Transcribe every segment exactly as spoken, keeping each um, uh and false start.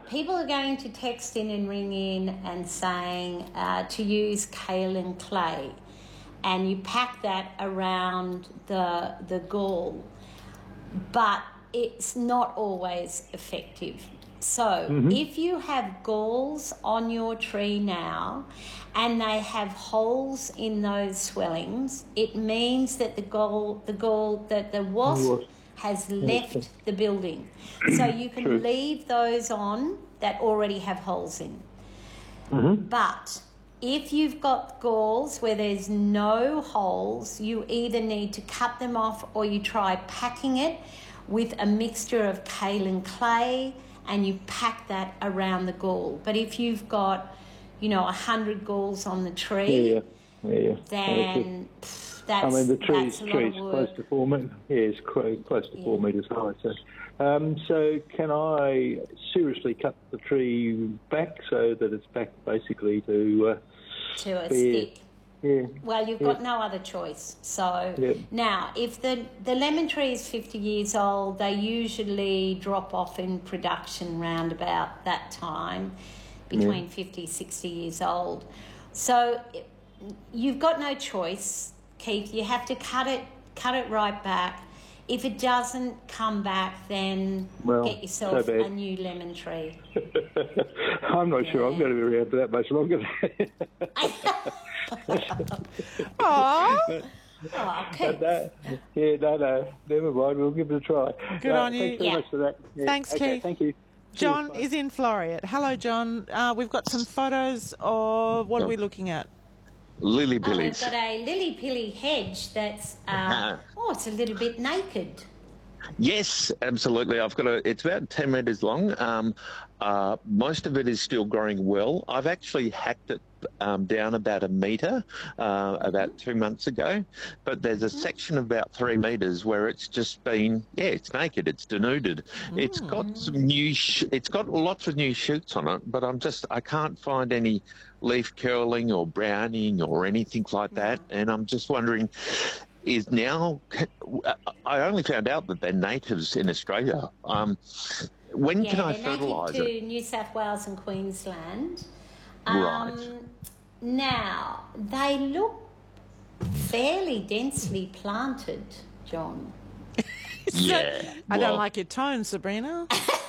people are going to text in and ring in and saying uh, to use kaolin clay, and you pack that around the the gall, but it's not always effective. So mm-hmm. if you have galls on your tree now and they have holes in those swellings, it means that the gall, the gall, that the wasp has left the building. So you can True. leave those on that already have holes in. Mm-hmm. But if you've got galls where there's no holes, you either need to cut them off or you try packing it with a mixture of kaolin clay, and you pack that around the gall. But if you've got, you know, a hundred galls on the tree, yeah, yeah, yeah. then pff, that's I mean, the tree's, that's a lot tree's of work. close to four metres. Yeah, it's quite, close to yeah. four metres high. So, um, so can I seriously cut the tree back so that it's back basically to uh, to a be, stick? Yeah. Well, you've yeah. got no other choice. So yeah. now, if the, the lemon tree is fifty years old, they usually drop off in production round about that time, between yeah. fifty, sixty years old. So you've got no choice, Keith. You have to cut it, cut it right back. If it doesn't come back, then well, get yourself so a new lemon tree. I'm not yeah. sure I'm going to be around for that much longer. Aww. Oh, okay. No, yeah, no, no, never mind. We'll give it a try. Good no, on you. Thanks very yeah. much for that. Yeah. Thanks, okay, Keith. Thank you. John Cheers, is in Floreat. Hello, John. Uh, we've got some photos of what oh. are we looking at? Lily pillies. pillies. Oh, we've got a lily pilly hedge that's, uh, oh, it's a little bit naked. Yes, absolutely. I've got a, it's about ten metres long. Um, uh, most of it is still growing well. I've actually hacked it um, down about a metre uh, about two months ago, but there's a section of about three metres where it's just been, yeah, it's naked, it's denuded. Mm. It's got some new, sh- it's got lots of new shoots on it, but I'm just, I can't find any leaf curling or browning or anything like that, and I'm just wondering, is now, I only found out that they're natives in Australia. Um, when yeah, can I they're fertilise native it? to New South Wales and Queensland. Right. Um, now, they look fairly densely planted, John. Yeah. I well, don't like your tone, Sabrina.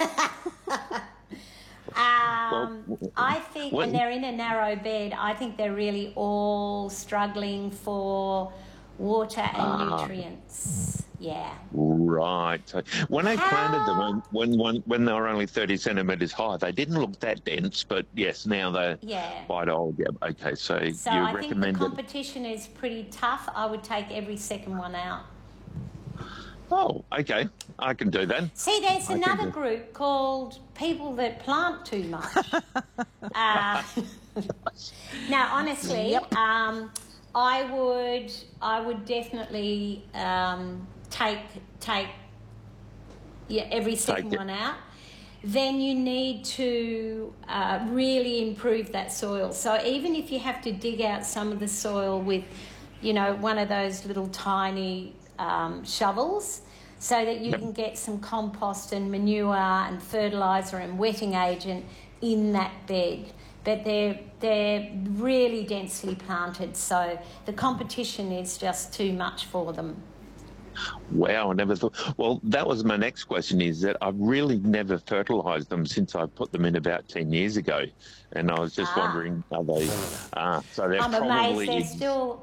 Um, well, I think, when, and they're in a narrow bed, I think they're really all struggling for water and uh, nutrients. Yeah. Right. So when I How? planted them, when, when when they were only thirty centimetres high, they didn't look that dense, but yes, now they're yeah. quite old. Yeah. Okay, so, so you I recommend think the it? competition is pretty tough. I would take every second one out. Oh, okay. I can do that. See, there's I another group called people that plant too much. uh, now, honestly, yep. um, I would, I would definitely um, take take yeah every second one out. Then you need to uh, really improve that soil. So even if you have to dig out some of the soil with, you know, one of those little tiny um, shovels, so that you yep. can get some compost and manure and fertiliser and wetting agent in that bed. But they're they're really densely planted, so the competition is just too much for them. Wow, I never thought. Well, that was my next question, is that I've really never fertilised them since I put them in about ten years ago. And I was just ah. wondering, are they... Ah, so they're I'm probably... amazed they're still...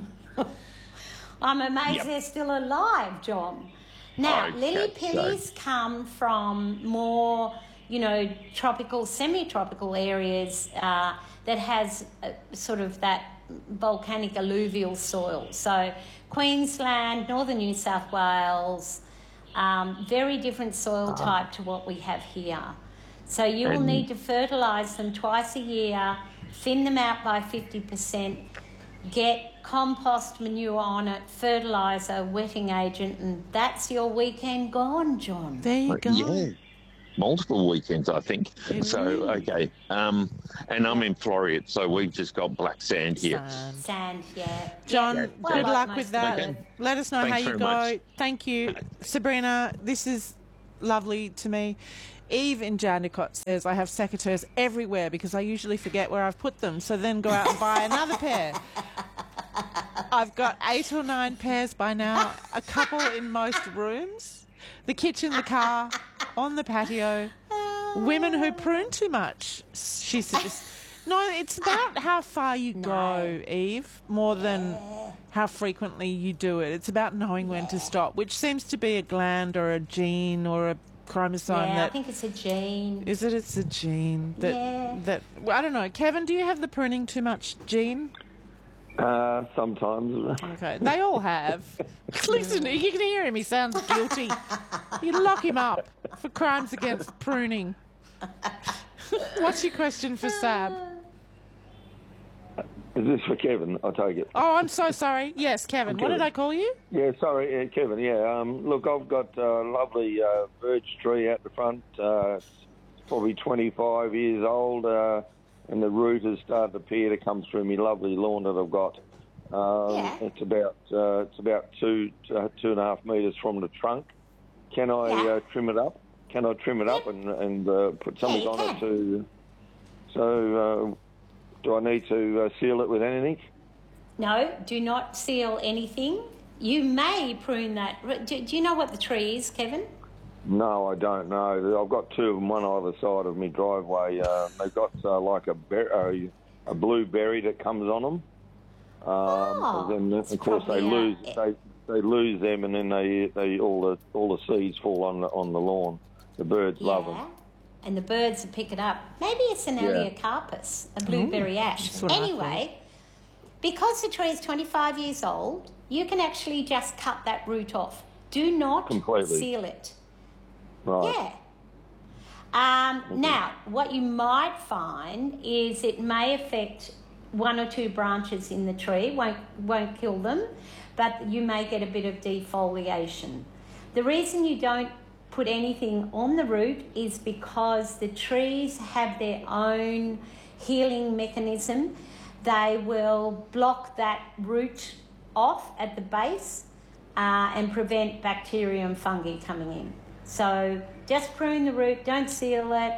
I'm amazed yep. they're still alive, John. Now, okay, lily pillies so. come from more, you know, tropical, semi-tropical areas uh, that has a, sort of that volcanic alluvial soil. So Queensland, northern New South Wales, um, very different soil uh-huh. type to what we have here. So you will and need to fertilise them twice a year, thin them out by fifty percent, get compost manure on it, fertiliser, wetting agent, and that's your weekend gone, John. There you go. Yeah. Multiple weekends, I think. Mm-hmm. So, okay. Um, and I'm in Floreat, so we've just got black sand here. Sand, sand yeah. John, yeah. Well, good like luck with that. Okay. Let us know Thanks how you very go. much. Thank you. Sabrina, this is lovely to me. Eve in Jandakot says, I have secateurs everywhere because I usually forget where I've put them, so then go out and buy another pair. I've got eight or nine pairs by now, a couple in most rooms, the kitchen, the car, on the patio. Women who prune too much, she suggests. No, it's about how far you No. go, Eve, more than how frequently you do it. It's about knowing when to stop, which seems to be a gland or a gene or a chromosome. Yeah, that I think it's a gene. is it? It's a gene that Yeah. that well, I don't know. Kevin, do you have the pruning too much gene? Uh, sometimes. Okay, they all have. Listen, you can hear him. He sounds guilty. You lock him up for crimes against pruning. What's your question for Sab? Is this for Kevin? I take it. Oh, I'm so sorry. Yes, Kevin. What Kevin. did I call you? Yeah, sorry, uh, Kevin. Yeah, um, look, I've got a lovely uh, birch tree out the front. Uh, it's probably twenty-five years old, uh, and the root has started to appear to come through my lovely lawn that I've got. Um, Yeah. It's about uh, it's about two uh, two and a half metres from the trunk. Can I Yeah. uh, trim it up? Can I trim it up and and uh, put something you on can. it to? So, uh, do I need to uh, seal it with anything? No, do not seal anything. You may prune that. Do, do you know what the tree is, Kevin? No, I don't know. I've got two of them, one either side of my driveway. Uh, they've got uh, like a, ber- a a blue berry that comes on them. Um, Oh, and then it's of course they probably a- lose they they lose them, and then they they all the all the seeds fall on the on the lawn. The birds love them. And the birds will pick it up. Maybe it's an Yeah. Elaeocarpus, a blueberry ash. that's what I Anyway, because the tree is twenty-five years old, you can actually just cut that root off. Do not Completely. seal it. Right. Yeah. Um, now, what you might find is it may affect one or two branches in the tree, won't, won't kill them, but you may get a bit of defoliation. The reason you don't put anything on the root is because the trees have their own healing mechanism. They will block that root off at the base uh, and prevent bacteria and fungi coming in. So just prune the root, don't seal it,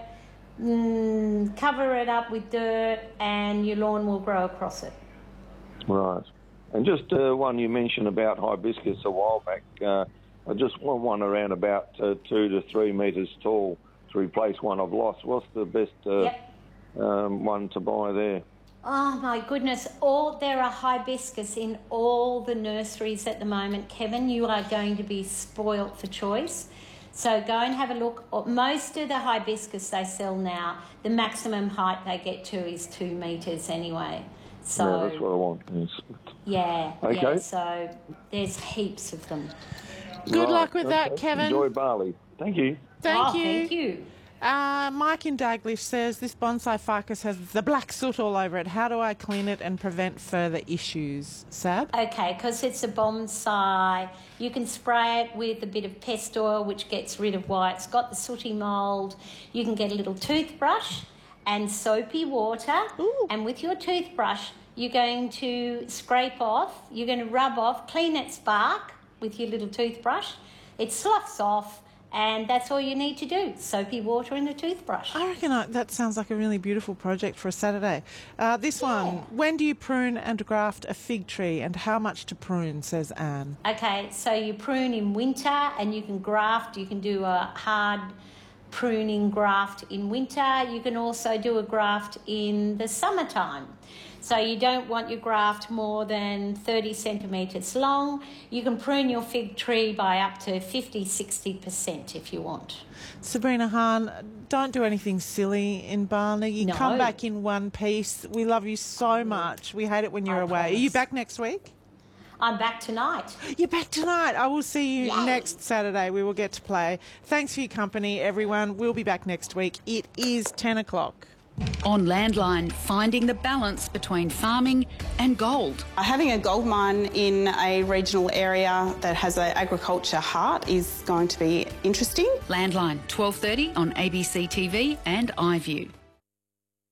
mm, cover it up with dirt, and your lawn will grow across it. Right. And just uh, one you mentioned about hibiscus a while back. Uh, I just want one around about uh, two to three metres tall to replace one I've lost. What's the best uh, Yep. um, one to buy there? Oh my goodness, all there are hibiscus in all the nurseries at the moment. Kevin, you are going to be spoilt for choice. So go and have a look. Most of the hibiscus they sell now, the maximum height they get to is two metres anyway. So Yeah, that's what I want. Yes. yeah, yeah, Okay. so there's heaps of them. Good Right, luck with that, okay. Kevin. Enjoy Bali. Thank you. Thank oh, you. Thank you. Uh, Mike in Daglish says this bonsai ficus has the black soot all over it. How do I clean it and prevent further issues? Sab? Okay, because it's a bonsai, you can spray it with a bit of pest oil, which gets rid of why it's got the sooty mould. You can get a little toothbrush and soapy water, Ooh. and with your toothbrush, you're going to scrape off, you're going to rub off, clean its bark with your little toothbrush. It sloughs off, and that's all you need to do, soapy water and a toothbrush. I reckon I, that sounds like a really beautiful project for a Saturday. Uh, this one, when do you prune and graft a fig tree and how much to prune, says Anne. Okay, so you prune in winter and you can graft, you can do a hard pruning graft in winter. You can also do a graft in the summertime. So you don't want your graft more than thirty centimetres long. You can prune your fig tree by up to fifty, sixty percent if you want. Sabrina Hahn, don't do anything silly in Barney. You No. come back in one piece. We love you so much. We hate it when you're I away. Are you promise. back next week? I'm back tonight. You're back tonight. I will see you Yay. next Saturday. We will get to play. Thanks for your company, everyone. We'll be back next week. It is ten o'clock. On Landline, finding the balance between farming and gold. Having a gold mine in a regional area that has an agriculture heart is going to be interesting. Landline, twelve thirty on A B C T V and iView.